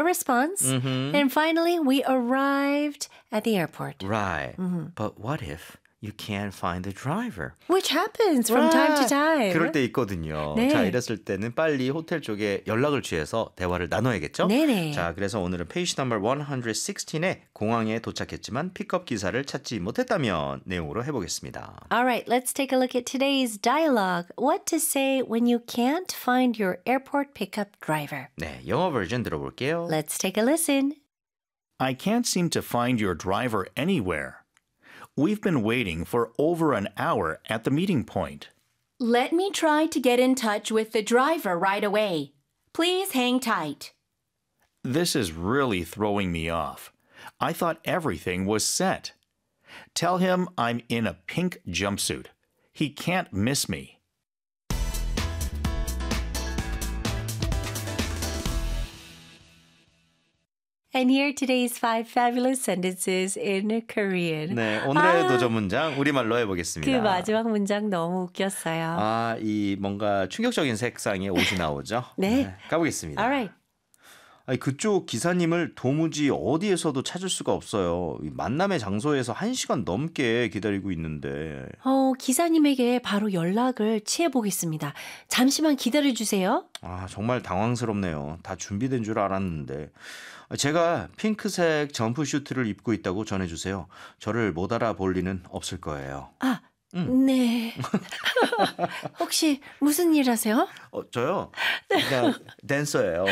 a response. And finally, we arrived at the airport. Right. But what if you can't find the driver? Which happens from time to time. 그럴 때 있거든요. 네. 자, 이랬을 때는 빨리 호텔 쪽에 연락을 취해서 대화를 나눠야겠죠? 네네. 자, 그래서 오늘은 페이지 넘버 116에 공항에 도착했지만 픽업 기사를 찾지 못했다면 내용으로 해보겠습니다. All right, let's take a look at today's dialogue. What to say when you can't find your airport pickup driver. 네, 영어 버전 들어볼게요. Let's take a listen. I can't seem to find your driver anywhere. We've been waiting for over an hour at the meeting point. Let me try to get in touch with the driver right away. Please hang tight. This is really throwing me off. I thought everything was set. Tell him I'm in a pink jumpsuit. He can't miss me. And here are today's 5 fabulous sentences in Korean. 네, 오늘의 도전 문장 우리말로 해보겠습니다. 그 마지막 문장 너무 웃겼어요. 아, 이 뭔가 충격적인 색상의 옷이 나오죠? 네. 가보겠습니다. All right. 아니, 그쪽 기사님을 도무지 어디에서도 찾을 수가 없어요. 이 만남의 장소에서 1시간 넘게 기다리고 있는데. 기사님에게 바로 연락을 취해보겠습니다. 잠시만 기다려주세요. 아, 정말 당황스럽네요. 다 준비된 줄 알았는데. 제가 핑크색 점프슈트를 입고 있다고 전해주세요. 저를 못 알아볼 리는 없을 거예요. 아, 네. 혹시 무슨 일 하세요? 저요? 그냥 댄서예요.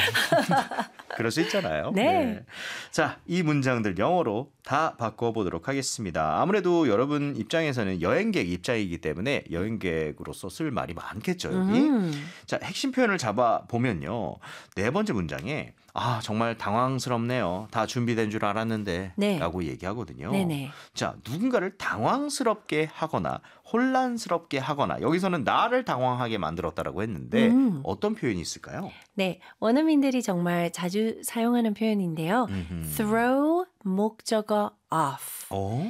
그럴 수 있잖아요. 네. 자, 이 문장들 영어로 다 바꿔보도록 하겠습니다. 아무래도 여러분 입장에서는 여행객 입장이기 때문에 여행객으로서 쓸 말이 많겠죠, 여기. 자, 핵심 표현을 잡아보면요. 네 번째 문장에 아, 정말 당황스럽네요. 다 준비된 줄 알았는데 네. 라고 얘기하거든요. 네네. 자, 누군가를 당황스럽게 하거나 혼란스럽게 하거나 여기서는 나를 당황하게 만들었다라고 했는데 어떤 표현이 있을까요? 네, 원어민들이 정말 자주 사용하는 표현인데요. throw 목적어 off.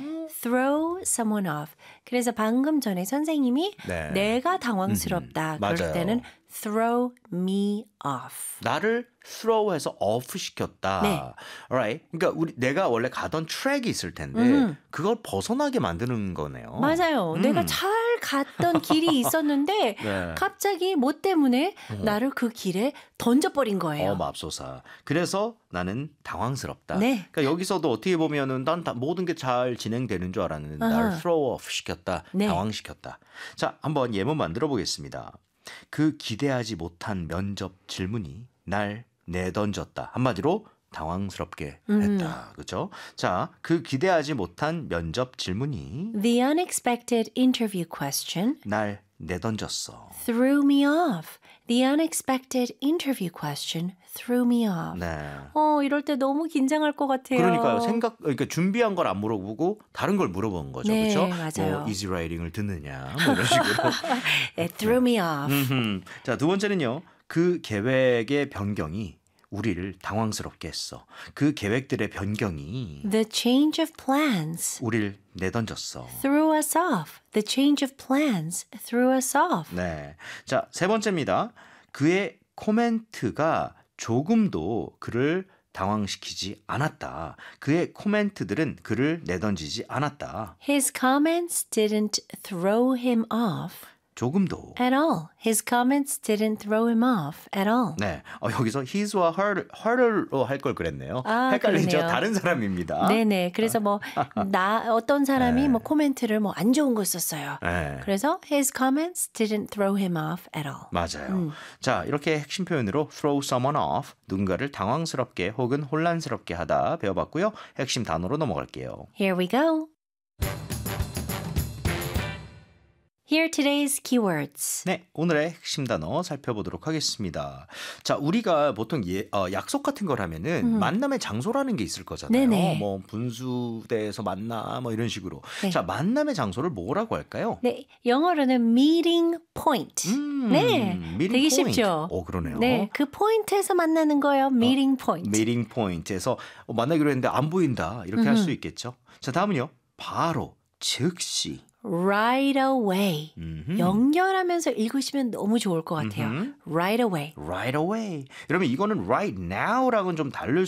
throw someone off. 그래서 방금 전에 선생님이 네. 내가 당황스럽다. 그럴 맞아요. 때는 throw me off. 나를 throw해서 off 시켰다. 네. Alright. 그러니까 내가 원래 가던 트랙이 있을 텐데 그걸 벗어나게 만드는 거네요. 맞아요. 내가 잘 갔던 길이 있었는데 네. 갑자기 뭐 때문에 나를 그 길에 던져버린 거예요. 맙소사. 그래서 나는 당황스럽다. 네. 그러니까 여기서도 어떻게 보면은 난 모든 게 잘 진행되는 줄 알았는데 나를 throw off 시켰다. 네. 당황시켰다. 자, 한번 예문 만들어 보겠습니다. 그 기대하지 못한 면접 질문이 날 내던졌다. 한마디로 당황스럽게 했다. 그렇죠? 자, 그 기대하지 못한 면접 질문이 The unexpected interview question 날 내던졌어. threw me off. The unexpected interview question threw me off. 네. 이럴 때 너무 긴장할 것 같아요. 그러니까요. 그러니까 준비한 걸 안 물어보고 다른 걸 물어본 거죠. 네, 그렇죠? 맞아요. 뭐 이지 라이딩을 듣느냐 뭐 이런 식으로. It threw me off. 자, 두 번째는요. 그 계획의 변경이 우리를 당황스럽게 했어. 그 계획들의 변경이 The change of plans 우리를 내던졌어. threw us off. The change of plans threw us off. 네. 자, 세 번째입니다. 그의 코멘트가 조금도 그를 당황시키지 않았다. 그의 코멘트들은 그를 내던지지 않았다. His comments didn't throw him off 조금도. at all. His comments didn't throw him off at all. 네. 여기서 his와 her로 할 걸 그랬네요. 아, 헷갈리죠? 그러네요. 다른 사람입니다. 네네. 그래서 어떤 사람이 네. 코멘트를 안 좋은 거 썼어요. 네. 그래서 his comments didn't throw him off at all. 맞아요. 자, 이렇게 핵심 표현으로 throw someone off, 누군가를 당황스럽게 혹은 혼란스럽게 하다 배워봤고요. 핵심 단어로 넘어갈게요. Here we go. Here are today's keywords. 네, 오늘의 핵심 단어 살펴보도록 하겠습니다. 자, 우리가 보통 약속 같은 걸 하면은 만남의 장소라는 게 있을 거잖아요. 네네. 뭐 분수대에서 만나 뭐 이런 식으로. 네. 자, 만남의 장소를 뭐라고 할까요? 네, 영어로는 meeting point. 네, meeting 되게 point. 쉽죠. 그러네요. 네, 그 포인트에서 만나는 거예요. meeting point. meeting point에서 만나기로 했는데 안 보인다. 이렇게 할 수 있겠죠. 자, 다음은요. 바로, 즉시. Right away. 연결하면서 읽으시면 너무 좋을 것 같아요. Right away. Right away. 그러면 이거는 right now랑은 좀 다를